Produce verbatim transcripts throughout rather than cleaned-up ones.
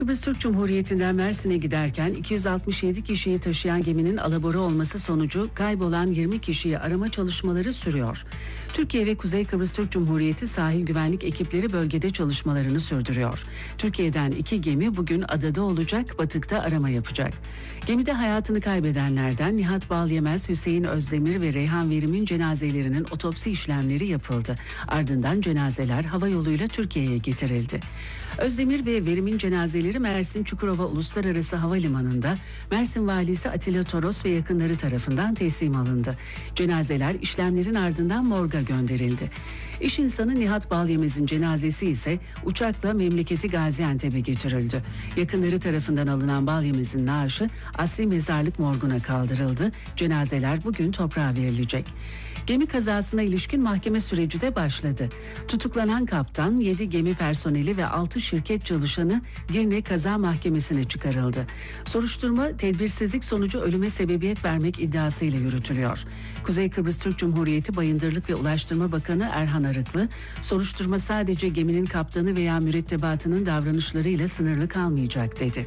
Kıbrıs Türk Cumhuriyeti'nden Mersin'e giderken iki yüz altmış yedi kişiyi taşıyan geminin alabora olması sonucu kaybolan yirmi kişiyi arama çalışmaları sürüyor. Türkiye ve Kuzey Kıbrıs Türk Cumhuriyeti sahil güvenlik ekipleri bölgede çalışmalarını sürdürüyor. Türkiye'den iki gemi bugün adada olacak, batıkta arama yapacak. Gemide hayatını kaybedenlerden Nihat Balyemez, Hüseyin Özdemir ve Reyhan Verim'in cenazelerinin otopsi işlemleri yapıldı. Ardından cenazeler hava yoluyla Türkiye'ye getirildi. Özdemir ve Verim'in cenazeleri Mersin Çukurova Uluslararası Havalimanı'nda Mersin Valisi Atilla Toros ve yakınları tarafından teslim alındı. Cenazeler işlemlerin ardından morga gönderildi. İş insanı Nihat Balyemez'in cenazesi ise uçakla memleketi Gaziantep'e götürüldü. Yakınları tarafından alınan Balyemez'in naaşı Asri Mezarlık morguna kaldırıldı. Cenazeler bugün toprağa verilecek. Gemi kazasına ilişkin mahkeme süreci de başladı. Tutuklanan kaptan, yedi gemi personeli ve altı şirket çalışanı Girne Kaza Mahkemesi'ne çıkarıldı. Soruşturma, tedbirsizlik sonucu ölüme sebebiyet vermek iddiasıyla yürütülüyor. Kuzey Kıbrıs Türk Cumhuriyeti Bayındırlık ve Ulaştırma Bakanı Erhan Arıklı, soruşturma sadece geminin kaptanı veya mürettebatının davranışlarıyla sınırlı kalmayacak dedi.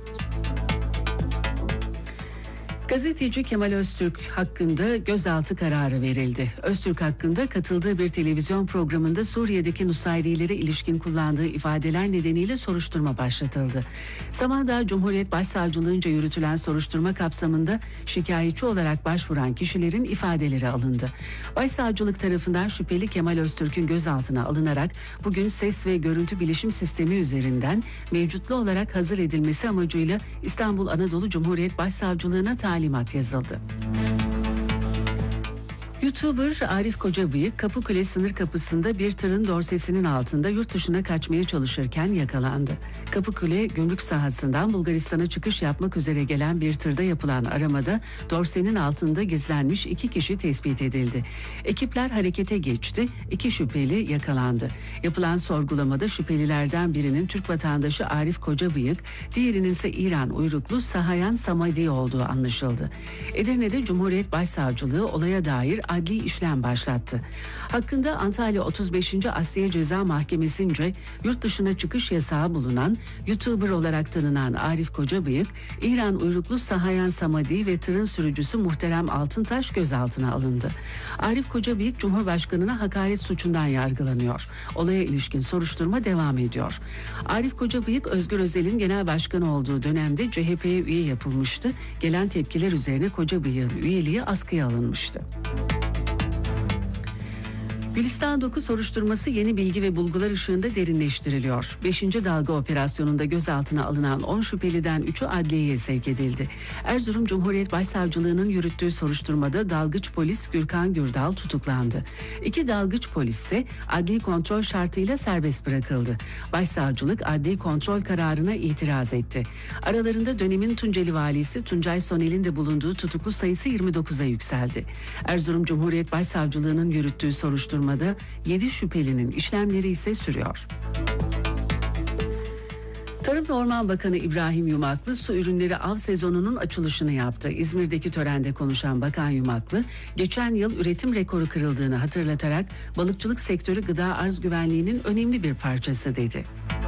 Gazeteci Kemal Öztürk hakkında gözaltı kararı verildi. Öztürk hakkında katıldığı bir televizyon programında Suriye'deki Nusayrilere ilişkin kullandığı ifadeler nedeniyle soruşturma başlatıldı. Samandağ Cumhuriyet Başsavcılığınca yürütülen soruşturma kapsamında şikayetçi olarak başvuran kişilerin ifadeleri alındı. Başsavcılık tarafından şüpheli Kemal Öztürk'ün gözaltına alınarak bugün ses ve görüntü bilişim sistemi üzerinden mevcutlu olarak hazır edilmesi amacıyla İstanbul Anadolu Cumhuriyet Başsavcılığına talimat yazıldı. YouTuber Arif Kocabıyık, Kapıkule sınır kapısında bir tırın dorsesinin altında yurt dışına kaçmaya çalışırken yakalandı. Kapıkule gümrük sahasından Bulgaristan'a çıkış yapmak üzere gelen bir tırda yapılan aramada dorsenin altında gizlenmiş iki kişi tespit edildi. Ekipler harekete geçti, iki şüpheli yakalandı. Yapılan sorgulamada şüphelilerden birinin Türk vatandaşı Arif Kocabıyık, diğerinin ise İran uyruklu Sahayan Samadi olduğu anlaşıldı. Edirne'de Cumhuriyet Başsavcılığı olaya dair adli işlem başlattı. Hakkında Antalya otuz beşinci Asliye Ceza Mahkemesi'nce yurt dışına çıkış yasağı bulunan YouTuber olarak tanınan Arif Kocabıyık, İran uyruklu Sahayan Samadi ve tırın sürücüsü Muhterem Altıntaş gözaltına alındı. Arif Kocabıyık, Cumhurbaşkanı'na hakaret suçundan yargılanıyor. Olaya ilişkin soruşturma devam ediyor. Arif Kocabıyık, Özgür Özel'in genel başkanı olduğu dönemde C H P'ye üye yapılmıştı. Gelen tepkiler üzerine Kocabıyık'ın üyeliği askıya alınmıştı. Gülistan dokuz soruşturması yeni bilgi ve bulgular ışığında derinleştiriliyor. beşinci dalga operasyonunda gözaltına alınan on şüpheliden üçü adliyeye sevk edildi. Erzurum Cumhuriyet Başsavcılığı'nın yürüttüğü soruşturmada dalgıç polis Gürkan Gürdal tutuklandı. İki dalgıç polis ise adli kontrol şartıyla serbest bırakıldı. Başsavcılık adli kontrol kararına itiraz etti. Aralarında dönemin Tunceli valisi Tuncay Sonel'in de bulunduğu tutuklu sayısı yirmi dokuza yükseldi. Erzurum Cumhuriyet Başsavcılığı'nın yürüttüğü soruşturma yedi şüphelinin işlemleri ise sürüyor. Tarım ve Orman Bakanı İbrahim Yumaklı su ürünleri av sezonunun açılışını yaptı. İzmir'deki törende konuşan Bakan Yumaklı, geçen yıl üretim rekoru kırıldığını hatırlatarak balıkçılık sektörü gıda arz güvenliğinin önemli bir parçası dedi.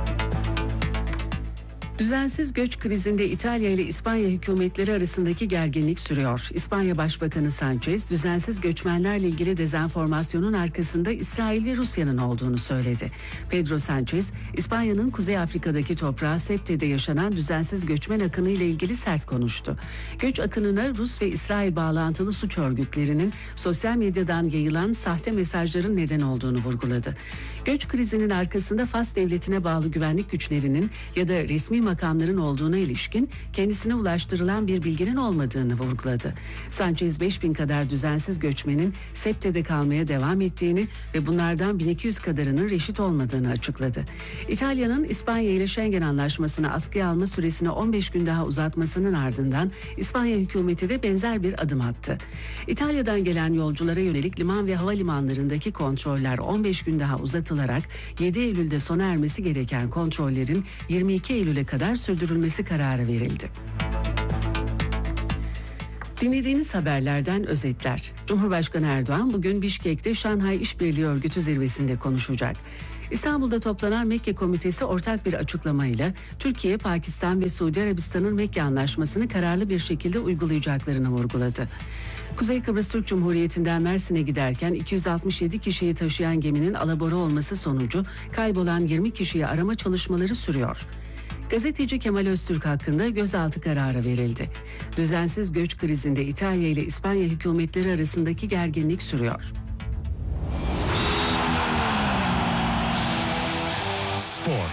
Düzensiz göç krizinde İtalya ile İspanya hükümetleri arasındaki gerginlik sürüyor. İspanya Başbakanı Sanchez, düzensiz göçmenlerle ilgili dezenformasyonun arkasında İsrail ve Rusya'nın olduğunu söyledi. Pedro Sanchez, İspanya'nın Kuzey Afrika'daki toprağı Septe'de yaşanan düzensiz göçmen akını ile ilgili sert konuştu. Göç akınına Rus ve İsrail bağlantılı suç örgütlerinin sosyal medyadan yayılan sahte mesajların neden olduğunu vurguladı. Göç krizinin arkasında Fas devletine bağlı güvenlik güçlerinin ya da resmi makamların olduğuna ilişkin kendisine ulaştırılan bir bilginin olmadığını vurguladı. Sanchez beş bin kadar düzensiz göçmenin Septe'de kalmaya devam ettiğini ve bunlardan bin iki yüz kadarının reşit olmadığını açıkladı. İtalya'nın İspanya ile Schengen Anlaşması'nı askıya alma süresini on beş gün daha uzatmasının ardından İspanya hükümeti de benzer bir adım attı. İtalya'dan gelen yolculara yönelik liman ve havalimanlarındaki kontroller on beş gün daha uzatılarak yedi Eylül'de sona ermesi gereken kontrollerin yirmi iki Eylül'e kadar sürdürülmesi kararı verildi. Dinlediğiniz haberlerden özetler. Cumhurbaşkanı Erdoğan bugün Bişkek'te Şanghay İşbirliği Örgütü zirvesinde konuşacak. İstanbul'da toplanan Mekke Komitesi ortak bir açıklamayla Türkiye, Pakistan ve Suudi Arabistan'ın Mekke Anlaşması'nı kararlı bir şekilde uygulayacaklarını vurguladı. Kuzey Kıbrıs Türk Cumhuriyeti'nden Mersin'e giderken iki yüz altmış yedi kişiyi taşıyan geminin alabora olması sonucu kaybolan yirmi kişiyi arama çalışmaları sürüyor. Gazeteci Kemal Öztürk hakkında gözaltı kararı verildi. Düzensiz göç krizinde İtalya ile İspanya hükümetleri arasındaki gerginlik sürüyor. Spor.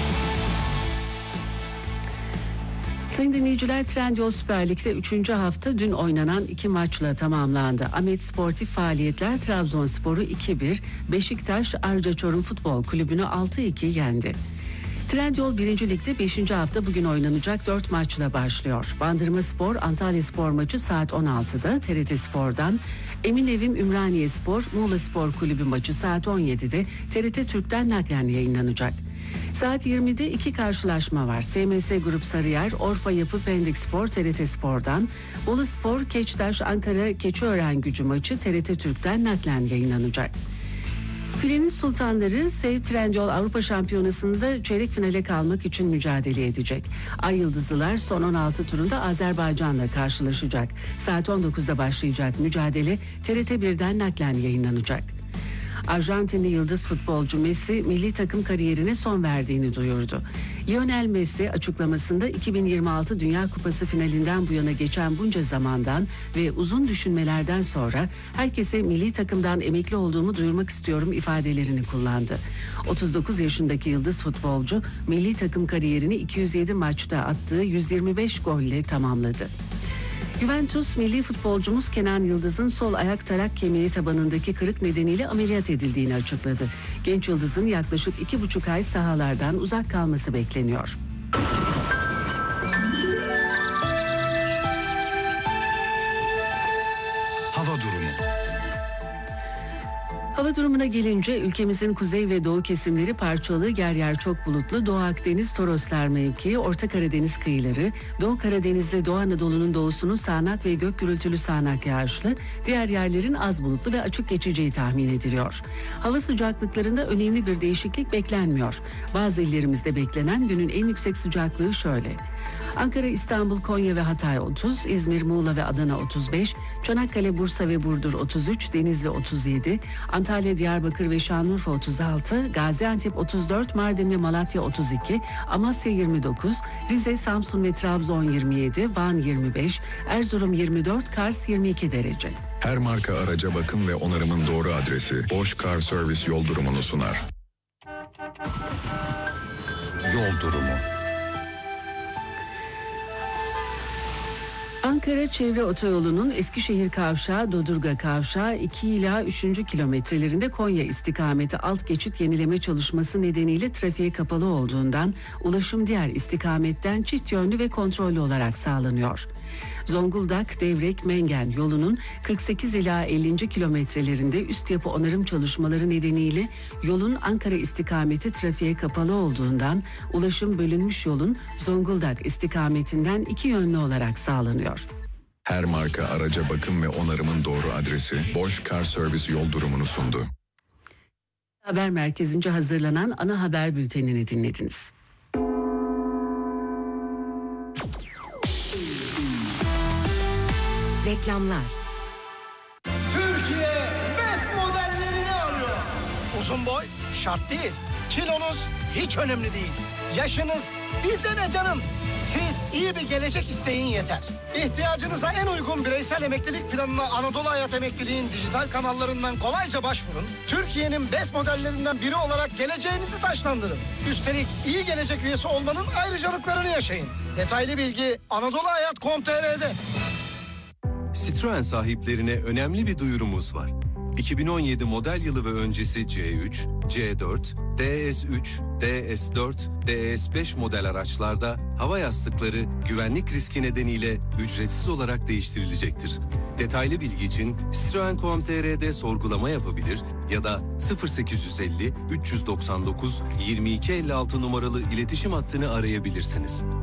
Sayın dinleyiciler, Trendyol Süper Lig'de üçüncü hafta dün oynanan iki maçla tamamlandı. Ahmet Sportif Faaliyetler Trabzonspor'u iki bir, Beşiktaş Arca Çorum Futbol Kulübü'nü altı iki yendi. Trendyol birinci Lig'de beşinci hafta bugün oynanacak dört maçla başlıyor. Bandırmaspor Antalyaspor maçı saat on altıda T R T Spor'dan, Eminevim Ümraniyespor Muğlaspor Kulübü maçı saat on yedide T R T Türk'ten naklen yayınlanacak. Saat yirmide iki karşılaşma var. S M S Grup Sarıyer, Orfa Yapı Pendik Spor T R T Spor'dan, Boluspor Keçtaş Ankara Keçiören-Gücü maçı T R T Türk'ten naklen yayınlanacak. Filenin Sultanları Sev Trendyol Avrupa Şampiyonası'nda çeyrek finale kalmak için mücadele edecek. Ay Yıldızlılar son on altı turunda Azerbaycan'la karşılaşacak. Saat on dokuzda başlayacak mücadele T R T bir'den naklen yayınlanacak. Arjantinli yıldız futbolcu Messi milli takım kariyerine son verdiğini duyurdu. Lionel Messi açıklamasında iki bin yirmi altı Dünya Kupası finalinden bu yana geçen bunca zamandan ve uzun düşünmelerden sonra herkese milli takımdan emekli olduğumu duyurmak istiyorum ifadelerini kullandı. otuz dokuz yaşındaki yıldız futbolcu milli takım kariyerini iki yüz yedi maçta attığı yüz yirmi beş golle tamamladı. Juventus milli futbolcumuz Kenan Yıldız'ın sol ayak tarak kemiği tabanındaki kırık nedeniyle ameliyat edildiğini açıkladı. Genç Yıldız'ın yaklaşık iki buçuk ay sahalardan uzak kalması bekleniyor. Hava durumu. Hava durumuna gelince ülkemizin kuzey ve doğu kesimleri parçalı, yer yer çok bulutlu. Doğu Akdeniz, Toroslar mevkii, Orta Karadeniz kıyıları, Doğu Karadeniz'de Doğu Anadolu'nun doğusunun sağanak ve gök gürültülü sağanak yağışlı, diğer yerlerin az bulutlu ve açık geçeceği tahmin ediliyor. Hava sıcaklıklarında önemli bir değişiklik beklenmiyor. Bazı illerimizde beklenen günün en yüksek sıcaklığı şöyle: Ankara, İstanbul, Konya ve Hatay otuz, İzmir, Muğla ve Adana otuz beş, Çanakkale, Bursa ve Burdur otuz üç, Denizli otuz yedi, Antalya, Diyarbakır ve Şanlıurfa otuz altı, Gaziantep otuz dört, Mardin ve Malatya otuz iki, Amasya yirmi dokuz, Rize, Samsun ve Trabzon yirmi yedi, Van yirmi beş, Erzurum yirmi dört, Kars yirmi iki derece. Her marka araca bakım ve onarımın doğru adresi Bosch Car Service yol durumunu sunar. Yol durumu. Ankara Çevre Otoyolu'nun Eskişehir Kavşağı, Dodurga Kavşağı iki ila üçüncü kilometrelerinde Konya istikameti alt geçit yenileme çalışması nedeniyle trafiğe kapalı olduğundan ulaşım diğer istikametten çift yönlü ve kontrollü olarak sağlanıyor. Zonguldak, Devrek, Mengen yolunun kırk sekiz ila ellinci kilometrelerinde üst yapı onarım çalışmaları nedeniyle yolun Ankara istikameti trafiğe kapalı olduğundan ulaşım bölünmüş yolun Zonguldak istikametinden iki yönlü olarak sağlanıyor. Her marka araca bakım ve onarımın doğru adresi Bosch Car Service yol durumunu sundu. Haber merkezince hazırlanan ana haber bültenini dinlediniz. Reklamlar. Türkiye best modellerini arıyor. Uzun boy şart değil. Kilonuz hiç önemli değil. Yaşınız bize ne canım? Siz iyi bir gelecek isteyin yeter. İhtiyacınıza en uygun bireysel emeklilik planına Anadolu Hayat Emekliliğin dijital kanallarından kolayca başvurun. Türkiye'nin best modellerinden biri olarak geleceğinizi taşlandırın. Üstelik iyi gelecek üyesi olmanın ayrıcalıklarını yaşayın. Detaylı bilgi anadolu hayat nokta com nokta t r'de. Citroen sahiplerine önemli bir duyurumuz var. iki bin on yedi model yılı ve öncesi C üç, C dört, D S üç, D S dört, D S beş model araçlarda hava yastıkları güvenlik riski nedeniyle ücretsiz olarak değiştirilecektir. Detaylı bilgi için citroen nokta com nokta t r'de sorgulama yapabilir ya da sıfır sekiz yüz elli üç yüz doksan dokuz yirmi iki elli altı numaralı iletişim hattını arayabilirsiniz.